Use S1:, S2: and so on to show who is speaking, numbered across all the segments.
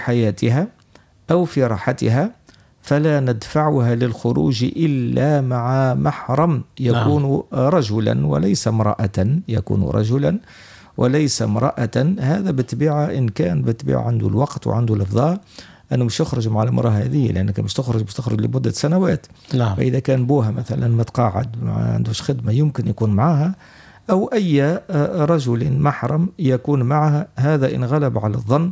S1: حياتها أو في راحتها، فلا ندفعها للخروج إلا مع محرم يكون رجلا وليس امرأة، يكون رجلا وليس امرأة. هذا بتبيعة إن كان بتبيع عنده الوقت وعنده الإفضاء أنه مش يخرج مع المرأة هذه، لأنك مش تخرج لمدة سنوات. فإذا كان بوها مثلا متقاعد ما عندوش خدمة يمكن يكون معها، أو أي رجل محرم يكون معها، هذا إن غلب على الظن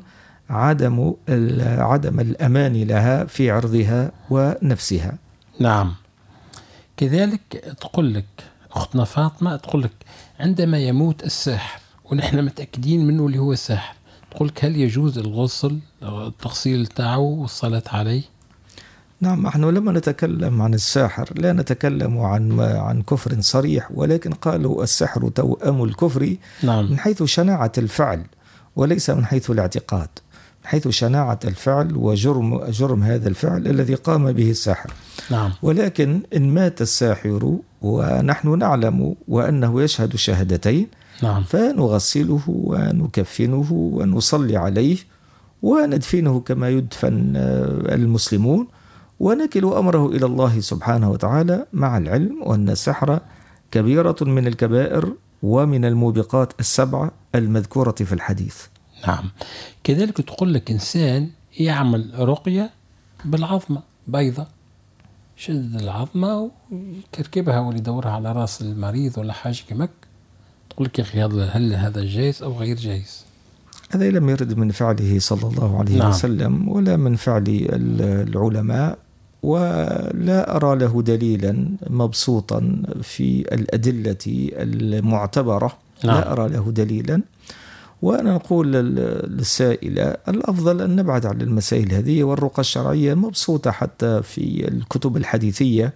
S1: عدم الأمان لها في عرضها ونفسها.
S2: نعم. كذلك تقول لك أختنا فاطمة، تقول لك عندما يموت الساحر ونحن متأكدين منه اللي هو الساحر، تقول لك هل يجوز الغسل التغسيل تاعه والصلاة عليه؟
S1: نعم، نحن لما نتكلم عن الساحر لا نتكلم عن كفر صريح، ولكن قالوا السحر توأم الكفر.
S2: نعم.
S1: من حيث شناعة الفعل وليس من حيث الاعتقاد، من حيث شناعة الفعل وجرم هذا الفعل الذي قام به الساحر.
S2: نعم.
S1: ولكن إن مات الساحر ونحن نعلم وأنه يشهد شهادتين،
S2: نعم،
S1: فنغسله ونكفنه ونصلي عليه وندفنه كما يدفن المسلمون، ونكل أمره إلى الله سبحانه وتعالى، مع العلم وأن السحر كبيرة من الكبائر ومن الموبقات السبع المذكورة في الحديث.
S2: نعم. كذلك تقول لك إنسان يعمل رقية بالعظمة بيضة، شد العظمة ويكركبها ويدورها على رأس المريض ولا حاجة كمك، تقول لك يا أخي هل هذا جائز أو غير جائز؟
S1: هذا لم يرد من فعله صلى الله عليه
S2: نعم.
S1: وسلم ولا من فعل العلماء، ولا أرى له دليلا مبسوطا في الأدلة المعتبرة.
S2: نعم.
S1: لا أرى له دليلا. وأنا نقول للسائلة الأفضل أن نبعد عن المسائل هذه، والرقى الشرعية مبسوطة حتى في الكتب الحديثية،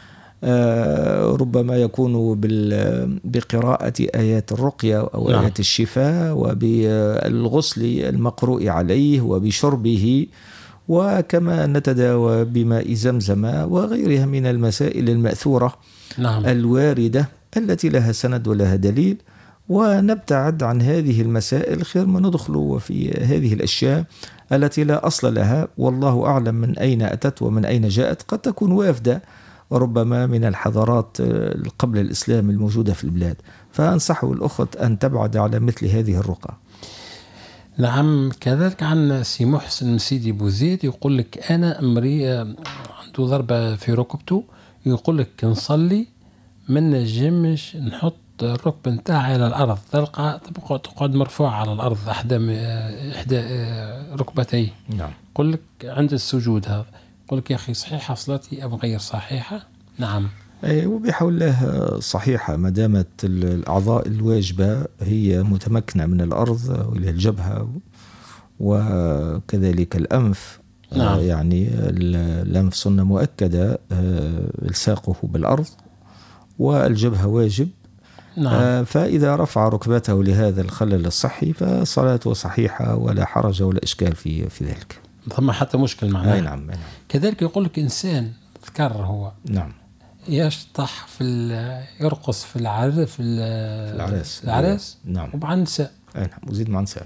S1: ربما يكون بقراءة آيات الرقية أو
S2: نعم.
S1: آيات الشفاء، وبالغسل المقروء عليه وبشربه، وكما نتداوى بماء زمزم وغيرها من المسائل المأثورة.
S2: نعم.
S1: الواردة التي لها سند ولها دليل، ونبتعد عن هذه المسائل خير ما ندخل في هذه الأشياء التي لا أصل لها، والله أعلم من أين أتت ومن أين جاءت. قد تكون وافدة ربما من الحضارات قبل الإسلام الموجودة في البلاد، فأنصح الأخت أن تبعد على مثل هذه الرقى.
S2: نعم. كذلك عن سي محسن مسيدي بوزيد، يقول لك أنا عنده ضربة في ركبته، يقول لك نصلي من نجمش نحط الركبة نتاعي على الأرض، تقعد مرفوعة على الأرض إحدى ركبتيه.
S1: نعم.
S2: يقول لك عند السجود هذا، يقول لك يا أخي صحيحة صلاتي أم غير صحيحة؟ نعم.
S1: وبحول الله صحيحة، ما دامت الأعضاء الواجبة هي متمكنة من الأرض، وإلى الجبهة وكذلك الأنف.
S2: نعم.
S1: يعني الأنف سنة مؤكدة، الساقه بالأرض، والجبهة واجب.
S2: نعم.
S1: فإذا رفع ركبته لهذا الخلل الصحي فصلاته صحيحة ولا حرج ولا إشكال في ذلك.
S2: ثم حتى مشكل معناه.
S1: نعم.
S2: كذلك يقول لك إنسان ذكر هو
S1: نعم
S2: يشطح يرقص في العرس.
S1: نعم.
S2: ومع النساء.
S1: نعم. وزيد مع النساء.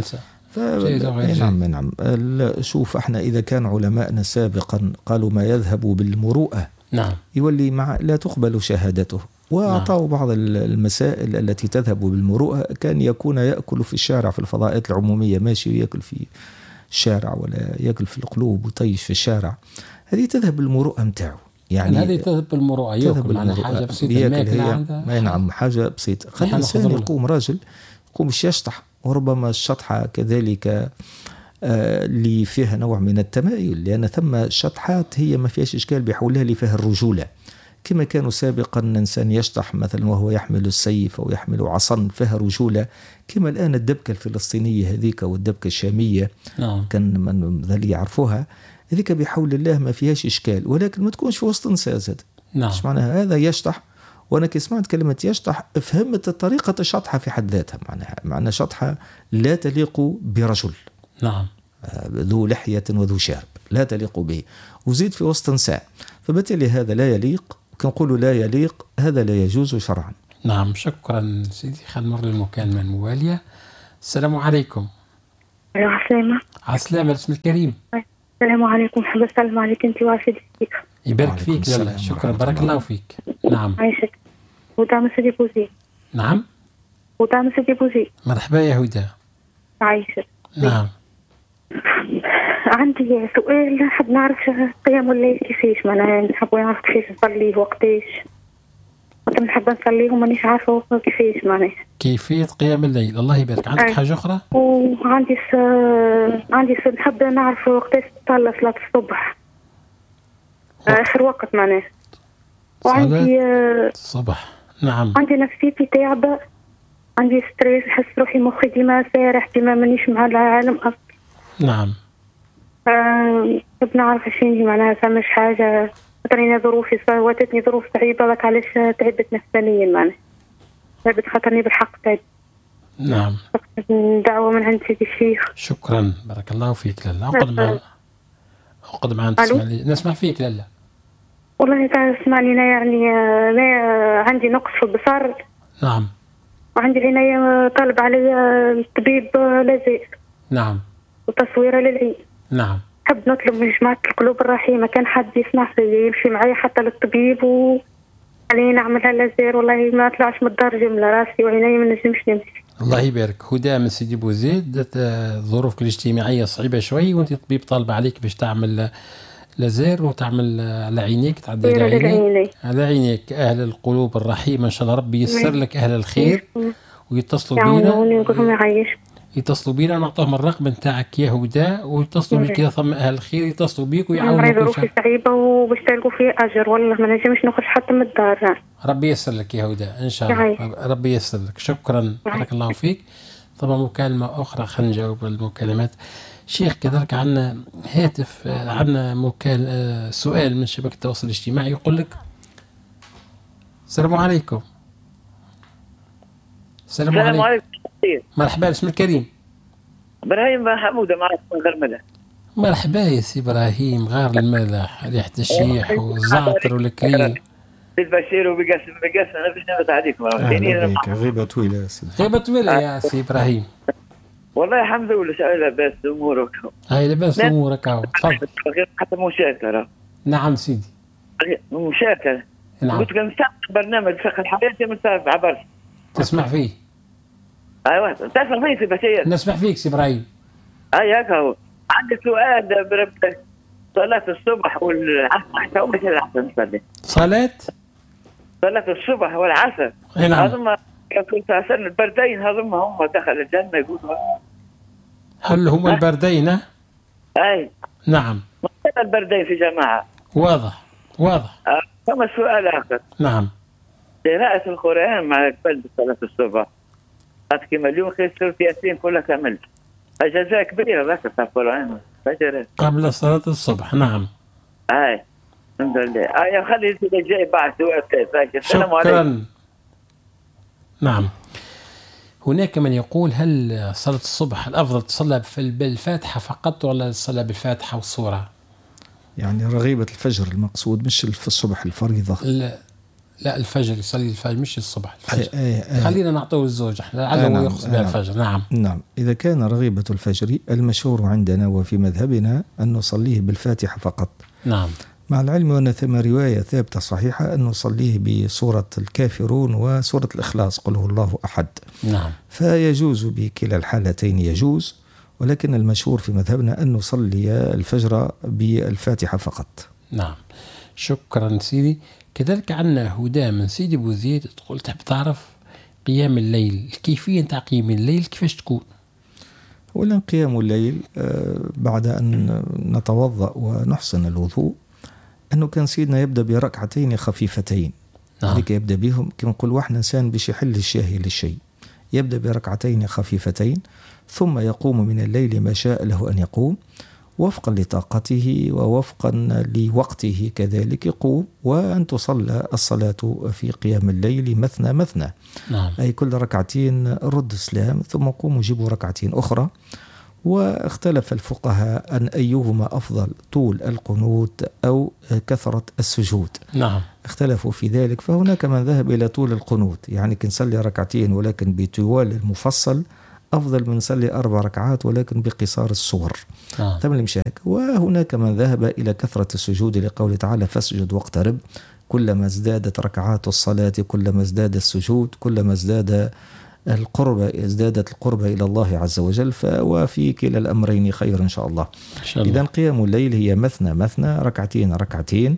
S1: نعم. شوف احنا إذا كان علماءنا سابقا قالوا ما يذهب بالمروءة،
S2: نعم،
S1: يولي لا تقبل شهادته، وأعطوا بعض المسائل التي تذهب بالمروءة. كان يأكل في الشارع في الفضاءات العمومية، ماشي يأكل في الشارع ولا يأكل في القلوب وطيش في الشارع، هذه تذهب بالمروءة متاعه. يعني
S2: هذه تذهب بالمروءة، يأكل معنا حاجة بسيطة،
S1: نعم حاجة بسيطة. خلي الإنسان يقوم، راجل يقوم مش يشطح، وربما الشطحة كذلك اللي فيها نوع من التمايل، لأن ثم شطحات هي ما فيهاش إشكال بحولها اللي فيها الرجولة، كما كانوا سابقا إنسان يشطح مثلا وهو يحمل السيف أو يحمل عصا فيها رجولة، كما الآن الدبكة الفلسطينية هذيك والدبكة الشامية. كان من ذلك يعرفوها، هذيك بحول الله ما فيهاش إشكال، ولكن ما تكونش في وسط نساء زاد. إيش معناها هذا يشطح؟ وأنا كي سمعت كلمة يشطح فهمت طريقة الشطحة في حد ذاتها، معناها شطحة لا تليق برجل.
S2: نعم.
S1: ذو لحية وذو شارب لا تليق به، وزيد في وسط نساء، فبالتالي هذا لا يليق. كنقولوا لا يليق، هذا لا يجوز شرعا.
S2: نعم. شكرا سيدي. خلينا نمر للمكالمة الموالية. السلام عليكم.
S3: عسلامة.
S2: عسلامة باسم الكريم.
S3: السلام عليكم. حاب أسلم عليك أنت وعافية الشيخ.
S2: يبارك فيك لاله. شكرا بارك الله فيك. نعم.
S3: عايشك. ودعم سيدي بوزي.
S2: نعم.
S3: ودعم سيدي بوزي.
S2: مرحبا يا هدى.
S3: عايشك.
S2: نعم.
S3: عندي سؤال، حاب نعرف قيام الليل كيفاش، معناها نحب نعرف كيفاش نصليه وقتاش. نحب نصليه ومانيش عارفة كيفاش، معناها
S2: كيفية قيام الليل. الله يبارك. عندك حاجة أخرى؟
S3: وعندي نحب نعرف وقتاش تصلى صلاة الصبح، آخر وقت معناها. وعندي
S2: الصبح. نعم.
S3: عندي نفسيتي تعبة، عندي ستريس، نحس روحي مخي ديما سارح، ديما مانيش مع العالم أصلا.
S2: نعم.
S3: نحب نعرف شنو معناها، فماش حاجة خاطرني ظروفي واتتني ظروف صعيبة، لك علاش تعبت نفسانيا معناها، تعبت خاطرني بالحق تعبت.
S2: نعم.
S3: دعوة من عند سيدي الشيخ.
S2: شكرا بارك الله فيك لاله. اقعد معنا نسمع فيك لاله.
S3: والله تسمعني أنا، يعني أنا عندي نقص في البصر.
S2: نعم.
S3: وعندي العناية طالب علي الطبيب لازال.
S2: نعم.
S3: وتصويره للعين.
S2: نعم.
S3: حب نطلب من جماعة القلوب الرحيمة كان حد يسمح لي يمشي معي حتى للطبيب علي نعملها لازال. والله ما طلعش من الدار جملة، راسي وعيني ما نجمش نمشي.
S2: الله يبارك. هدى من سيدي بوزيد، ظروفك الاجتماعية صعيبة شوي وانت طبيب طالب عليك باش تعمل لازير وتعمل على عينيك، تعدي على عينيك. أهل القلوب الرحيمة إن شاء الله ربي ييسر لك أهل الخير ويتصلوا بينا. يتصلوا بينا نعطوهم الرقم نتاعك يا هدى ويتصلوا بك إذا ثم أهل الخير يتصلوا بيك ويعاونوك.
S3: ظروفي صعيبة وباش تلقوا فيه أجر، والله ما نجمش نخرج حتى من الدار.
S2: ربي ييسر لك يا هدى إن شاء الله. ربي ييسر لك. شكرا بارك الله فيك. طبعا مكالمة أخرى خلينا نجاوب المكالمات. شيخ كذلك عندنا هاتف، عندنا سؤال من شبكة التواصل الاجتماعي يقول لك السلام عليكم. السلام عليكم. مرحبا اسم الكريم.
S4: إبراهيم حمودة معك من غرملة.
S2: مرحبا يا سي إبراهيم. غار الملح ريحة الشيح والزعتر والكليل.
S4: بالبشير وبقسم أنا باش نبت عليكم.
S1: غيبة طويلة يا سيدي.
S2: غيبة طويلة يا سي إبراهيم.
S4: والله الحمد لله لاباس امورك.
S2: هاي لاباس امورك اهو. تفضل.
S4: حتى مشاكله.
S2: نعم سيدي.
S4: مشاكله.
S2: نعم.
S4: قلت لك نستعمل برنامج فقه الحياه متابع برشا.
S2: تسمع فيه؟
S4: ايوه تسمع فيه سي بشير.
S2: نسمع فيك سي ابراهيم.
S4: اي هكا هو. عندي سؤال بربك. صلاة الصبح والعصر وش العصر نصلي؟
S2: صلاة
S4: الصبح والعصر.
S2: نعم.
S4: هذوما كنت أسأل البردين هذوما هم دخل الجنة يقولوا.
S2: هل هم البردين؟
S4: أي.
S2: نعم.
S4: ما البردين في جماعة.
S2: واضح.
S4: ثم سؤال آخر.
S2: نعم.
S4: قراءة القرآن مع قبل صلاة الصبح. كما اليوم خير سورة ياسين كلها كامل. أجازة كبيرة ذاك في القرآن.
S2: قبل صلاة الصبح. نعم.
S4: أي. الحمد لله. خلي الجاي بعد سؤال.
S2: شكرا. نعم. هناك من يقول هل صلاة الصبح الأفضل تصلى بالفاتحة فقط ولا تصلى بالفاتحة والسورة؟
S1: يعني رغيبة الفجر المقصود مش في الصبح الفريضة.
S2: لا الفجر يصلي الفجر مش الصبح الفجر. خلينا نعطيه الزوج لعله يقصد بها الفجر. نعم.
S1: إذا كان رغيبة الفجر المشهور عندنا وفي مذهبنا أن نصليه بالفاتحة فقط.
S2: نعم.
S1: مع العلم أن ثم رواية ثابتة صحيحة أن نصليه بسورة الكافرون وسورة الإخلاص قل هو الله أحد.
S2: نعم.
S1: فيجوز بكلا الحالتين يجوز، ولكن المشهور في مذهبنا أن نصلي الفجر بالفاتحة فقط.
S2: نعم. شكرا سيدي. كذلك عندنا هدى من سيدي بوزيد تقول تحب تعرف قيام الليل، كيفية تاع قيام الليل كيفاش تكون؟
S1: أولا قيام الليل بعد أن نتوضأ ونحسن الوضوء أنه كان سيدنا يبدأ بركعتين خفيفتين. ذلك يبدأ بهم كما نقول واحد إنسان باش يحل الشاهي للشيء، يبدأ بركعتين خفيفتين ثم يقوم من الليل ما شاء له أن يقوم وفقا لطاقته ووفقا لوقته، كذلك يقوم وأن تصلى الصلاة في قيام الليل مثنى مثنى.
S2: نعم.
S1: أي كل ركعتين رد سلام ثم قوموا جيبوا ركعتين أخرى. واختلف الفقهاء أن أيهما أفضل، طول القنوت أو كثرة السجود.
S2: نعم.
S1: اختلفوا في ذلك، فهناك من ذهب إلى طول القنوت، يعني كنصلي ركعتين ولكن بطوال المفصل أفضل من نصلي 4 ركعات ولكن بقصار الصور. ثم المشاهك. وهناك من ذهب إلى كثرة السجود لقوله تعالى فاسجد واقترب. كلما ازدادت ركعات الصلاة كلما ازداد السجود، كلما ازدادت القربة إلى الله عز وجل. وفي كلا الأمرين خير إن شاء الله. إذا قيام الليل هي مثنى ركعتين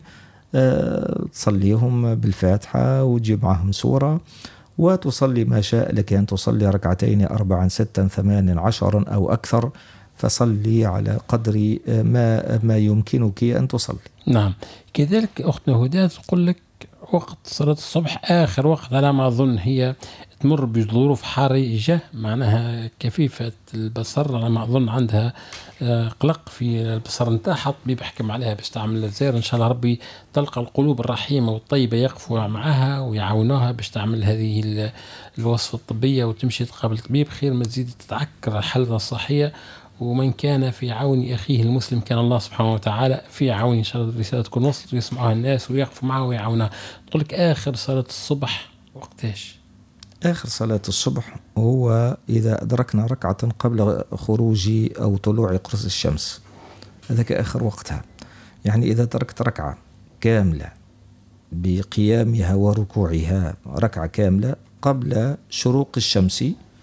S1: تصليهم بالفاتحة وتجيب معهم سورة، وتصلي ما شاء لك أن تصلي 2 4 6 8 10 أو أكثر، فصلي على قدر ما يمكنك أن تصلي.
S2: نعم. كذلك أختنا هدى تقول لك وقت صلاة الصبح آخر وقت على ما أظن هي تمر بظروف حرجة، معناها كفيفة البصر على ما أظن، عندها قلق في البصر نتاعها، الطبيب حكم عليها باش تعمل لازير. إن شاء الله ربي تلقى القلوب الرحيمة والطيبة يقفوا معها ويعاونوها باش تعمل هذه الوصفة الطبية وتمشي تقابل طبيب خير ما تزيد تتعكر حالتها الصحية. ومن كان في عون أخيه المسلم كان الله سبحانه وتعالى في عون. إن شاء الله الرسالة تكون وصلت ويسمعها الناس ويقفوا معه ويعاونها. تقول لك آخر صلاة الصبح وقتاش؟
S1: آخر صلاة الصبح هو إذا أدركنا ركعة قبل خروج أو طلوع قرص الشمس، هذاك آخر وقتها. يعني إذا تركت ركعة كاملة بقيامها وركوعها، ركعة كاملة قبل شروق الشمس،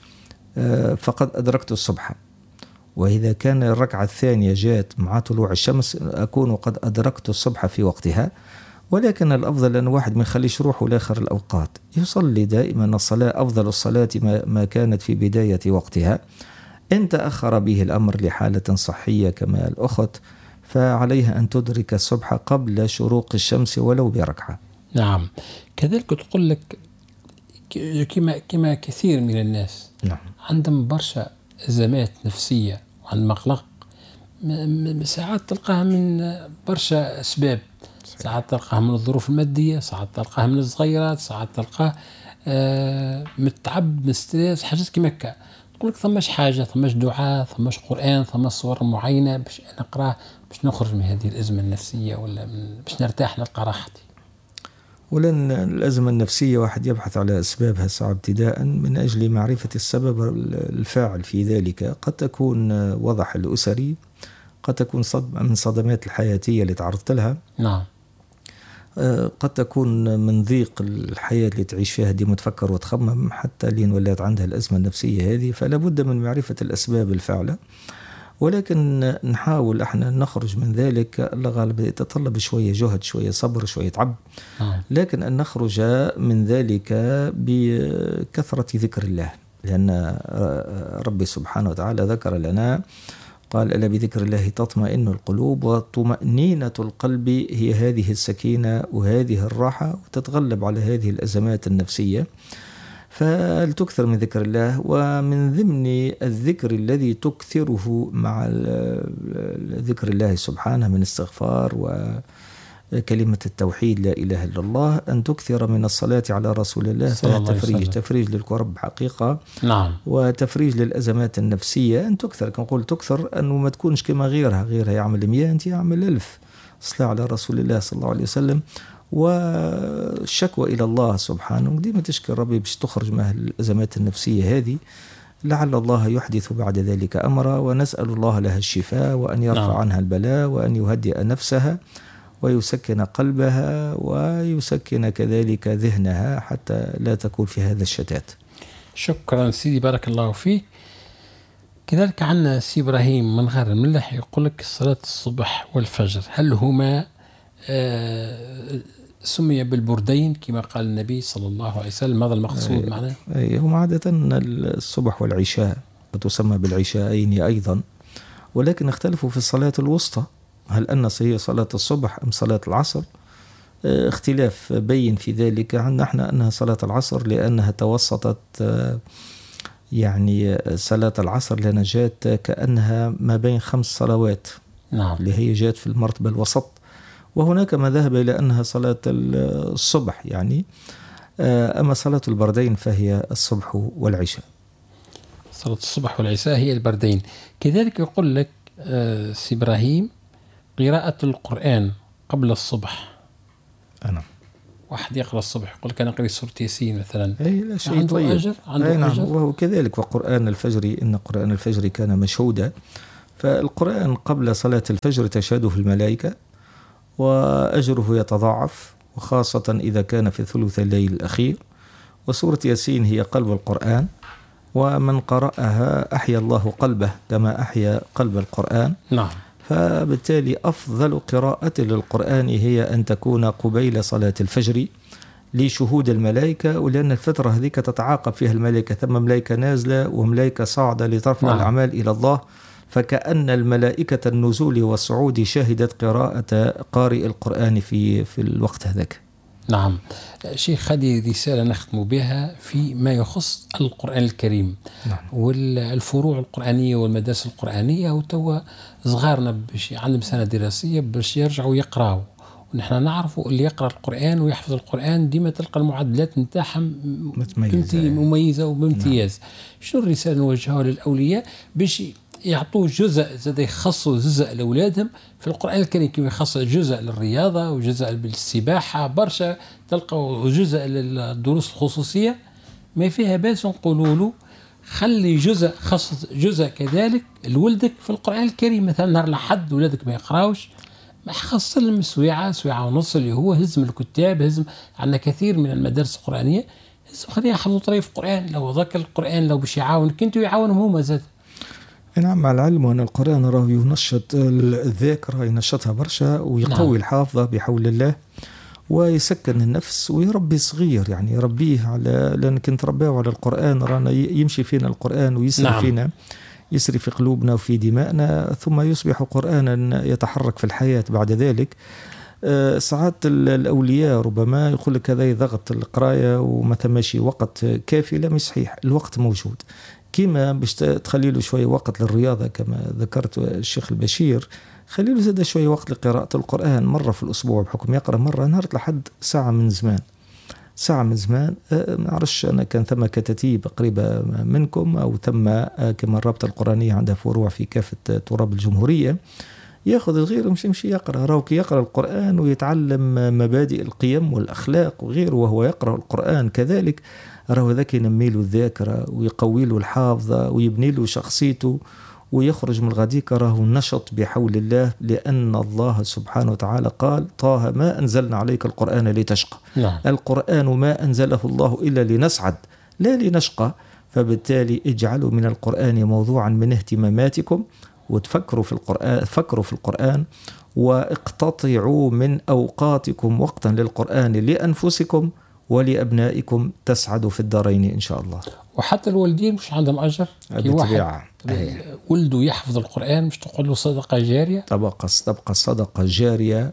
S1: فقد أدركت الصبح. وإذا كان الركعة الثانية جاءت مع طلوع الشمس أكون قد أدركت الصبح في وقتها. ولكن الأفضل أن واحد ما يخليش روحه لآخر الأوقات، يصلي دائما الصلاة، أفضل الصلاة ما كانت في بداية وقتها. إن تأخر به الأمر لحالة صحية كما الأخت فعليها أن تدرك الصبح قبل شروق الشمس ولو بركعة.
S2: نعم. كذلك تقول لك كما كثير من الناس
S1: نعم
S2: عندهم برشا أزمات نفسية وعندهم مقلق، ساعات تلقاها من برشا أسباب. ساعات تلقاها من الظروف المادية، ساعات تلقاها من الصغيرات، ساعات تلقاه متعب مستريس، حاجات كما هكا. تقول لك ثماش حاجة، ثماش دعاء، ثماش قرآن، ثماش صور معينة باش نقرأ باش نخرج من هذه الأزمة النفسية ولا باش نرتاح نلقى راحتي؟
S1: ولن الأزمة النفسية واحد يبحث على أسبابها ساعة ابتداء من أجل معرفة السبب الفاعل في ذلك. قد تكون وضح الأسري، قد تكون من صدمات الحياتية اللي تعرضت لها.
S2: نعم.
S1: قد تكون من ضيق الحياة اللي تعيش فيها دي متفكر وتخمم حتى لين ولات عندها الأزمة النفسية هذه. فلا بد من معرفة الأسباب الفاعلة، ولكن نحاول احنا نخرج من ذلك. الغالب يتطلب شوية جهد، شوية صبر، شوية تعب، لكن أن نخرج من ذلك بكثرة ذكر الله، لأن ربي سبحانه وتعالى ذكر لنا قال ألا بذكر الله تطمئن القلوب، وطمأنينة القلب هي هذه السكينة وهذه الراحة، وتتغلب على هذه الأزمات النفسية. فلتكثر من ذكر الله، ومن ضمن الذكر الذي تكثره مع ذكر الله سبحانه من استغفار وكلمة التوحيد لا إله إلا الله، أن تكثر من الصلاة على رسول الله. تفريج للكرب حقيقة.
S2: نعم.
S1: وتفريج للأزمات النفسية. أن تكثر، كنقول تكثر أنه ما تكونش كما غيرها يعمل 100 أنت يعمل 1000 صلاة على رسول الله صلى الله عليه وسلم. والشكوى إلى الله سبحانه، ديما تشكر ربي باش تخرج من الأزمات النفسية هذه، لعل الله يحدث بعد ذلك أمرا، ونسأل الله لها الشفاء وأن يرفع عنها البلاء وأن يهدئ نفسها ويسكن قلبها ويسكن كذلك ذهنها حتى لا تكون في هذا الشتات.
S2: شكرا سيدي، بارك الله فيك. كذلك عنا سي إبراهيم من غير الملح يقول لك صلاة الصبح والفجر هل هما سمي بالبردين كما قال النبي صلى الله عليه وسلم؟ هذا المقصود معناه؟
S1: هم عادة الصبح والعشاء وتسمى بالعشاءين أيضا، ولكن اختلفوا في الصلاة الوسطى، هل أن هي صلاة الصبح أم صلاة العصر؟ اختلاف بين في ذلك. عندنا احنا أنها صلاة العصر لأنها توسطت، يعني صلاة العصر لأنها جات كأنها ما بين 5 صلوات.
S2: نعم.
S1: اللي هي جات في المرتبة الوسط. وهناك ما ذهب إلى أنها صلاة الصبح يعني، أما صلاة البردين فهي الصبح والعشاء.
S2: صلاة الصبح والعشاء هي البردين. كذلك يقول لك سي إبراهيم قراءة القرآن قبل الصبح واحد يقرأ الصبح يقول لك أنا قريت سورة ياسين مثلا،
S1: أي لا شيء
S2: عنده
S1: طيب.
S2: أجر، عنده أجر.
S1: وهو كذلك. وقرآن الفجر إن قرآن الفجر كان مشهودا، فالقرآن قبل صلاة الفجر تشهده الملائكة وأجره يتضاعف، وخاصة إذا كان في ثلث الليل الأخير. وسورة ياسين هي قلب القرآن، ومن قرأها أحيا الله قلبه كما أحيا قلب القرآن.
S2: نعم.
S1: فبالتالي أفضل قراءة للقرآن هي أن تكون قبيل صلاة الفجر لشهود الملائكة، ولأن الفترة هذيك تتعاقب فيها الملائكة، ثم ملائكة نازلة وملائكة صاعدة لترفع
S2: نعم.
S1: الأعمال إلى الله، فكأن الملائكة النزول والصعود شهدت قراءة قارئ القرآن في الوقت هذاك.
S2: نعم. شيخ، هذه رسالة نختم بها فيما يخص القرآن الكريم.
S1: نعم.
S2: والفروع القرآنية والمدارس القرآنية، وتوا صغارنا باش عندهم سنة دراسية باش يرجعوا يقراوا، ونحن نعرفوا اللي يقرأ القرآن ويحفظ القرآن ديما تلقى المعدلات نتاعهم مميزة وبامتياز. نعم. شنو الرسالة نوجهها للأولياء باش يعطوه جزء زاد يخصوا جزء لأولادهم في القرآن الكريم، كما يخص جزء للرياضة وجزء للسباحة برشا، تلقوا جزء للدروس الخصوصية، ما فيها باس نقولوا له خلي جزء، خصص جزء كذلك لولدك في القرآن الكريم. مثلا نهار الأحد ولادك ما يقراوش، ما خص لهم سويعة ونص اللي هو هزم الكتاب، هزم. عندنا كثير من المدارس القرآنية هزم، خليه يحفظوا طريف القرآن، لو ذكر القرآن لو باش يعاونك انتوا يعاونهم هما زاد.
S1: نعم. مع العلم أن القرآن راه ينشط الذاكرة، ينشطها برشا ويقوي. نعم. الحافظة بحول الله، ويسكن النفس ويربي صغير، يعني يربيه على، لأن كنت رباه على القرآن رانا يمشي فينا القرآن ويسري. نعم. فينا، يسري في قلوبنا وفي دمائنا، ثم يصبح قرآنا يتحرك في الحياة بعد ذلك. ساعات الأولياء ربما يقول لك هذا ضغط القراية وما تمشي وقت كافي. لا، مش صحيح، الوقت موجود. كيما باش تخلي له شوية وقت للرياضة كما ذكرت الشيخ البشير، خلي له زاد شوية وقت لقراءة القرآن مرة في الأسبوع، بحكم يقرأ مرة نهار لحد ساعة من زمان. ما عرفش أنا كان ثم كتاتيب قريبة منكم أو ثم كما الرابطة القرآنية عندها فروع في كافة تراب الجمهورية، ياخذ الغير يمشي يقرأ، راهو كي يقرأ القرآن ويتعلم مبادئ القيم والأخلاق وغيره وهو يقرأ القرآن كذلك، راهو ذاك ينمي له الذاكرة ويقوي له الحافظة ويبني له شخصيته، ويخرج من الغديك راهو نشط بحول الله، لأن الله سبحانه وتعالى قال: طه ما أنزلنا عليك القرآن لتشقى. نعم. القرآن ما أنزله الله إلا لنسعد لا لنشقى. فبالتالي اجعلوا من القرآن موضوعا من اهتماماتكم، وتفكروا في القرآن، فكروا في القرآن، واقتطعوا من أوقاتكم وقتا للقرآن لأنفسكم ولأبنائكم، تسعدوا في الدارين إن شاء الله.
S2: وحتى الوالدين مش عندهم أجر؟
S1: بالطبيعة.
S2: ولده يحفظ القرآن مش تقول له صدقة جارية؟
S1: تبقى صدقة جارية،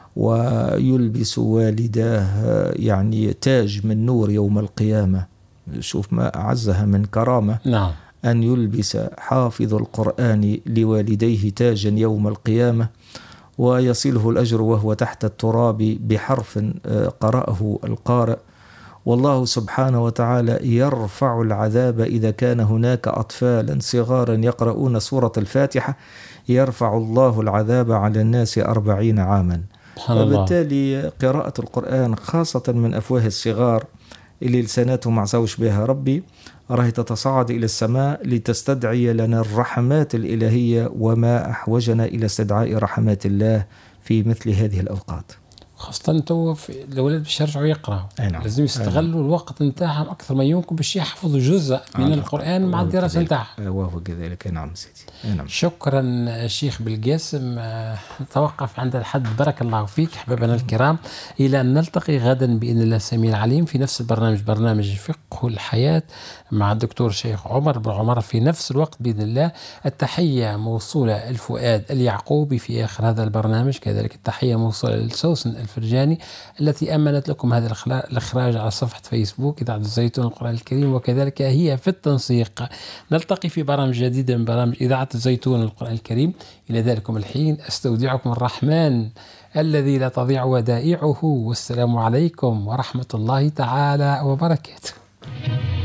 S1: ويلبس والداه يعني تاج من نور يوم القيامة. شوف ما أعزها من كرامة.
S2: نعم.
S1: أن يلبس حافظ القرآن لوالديه تاجا يوم القيامة، ويصله الأجر وهو تحت التراب بحرف قرأه القارئ. والله سبحانه وتعالى يرفع العذاب إذا كان هناك أطفالا صغارا يقرؤون سورة الفاتحة، يرفع الله العذاب على الناس 40 عاما. وبالتالي قراءة القرآن خاصة من أفواه الصغار اللي لساناتهم معزوش بها ربي، راهي تتصاعد إلى السماء لتستدعي لنا الرحمات الإلهية، وما أحوجنا إلى استدعاء رحمات الله في مثل هذه الأوقات.
S2: خاصة تو الأولاد باش يرجعوا يقراوا، لازم يستغلوا الوقت نتاعهم أكثر ما يمكن باش يحفظوا جزء من القرآن مع الدراسة نتاعهم.
S1: وهو كذلك. نعم سيدي. نعم.
S2: شكرا الشيخ بالقاسم. نتوقف عند الحد. بارك الله فيك أحبابنا الكرام، إلى أن نلتقي غدا بإذن الله السميع العليم في نفس البرنامج، برنامج فقه الحياة مع الدكتور شيخ عمر بن عمر في نفس الوقت بإذن الله. التحية موصولة الفؤاد اليعقوبي في آخر هذا البرنامج، كذلك التحية موصولة للسوسن الفرجاني التي أمنت لكم هذا الإخراج على صفحة فيسبوك إذاعة الزيتون القرآن الكريم، وكذلك هي في التنسيق. نلتقي في برامج جديدة من برامج إذاعة الزيتون القرآن الكريم. إلى ذلكم الحين أستودعكم الرحمن الذي لا تضيع ودائعه، والسلام عليكم ورحمة الله تعالى وبركاته.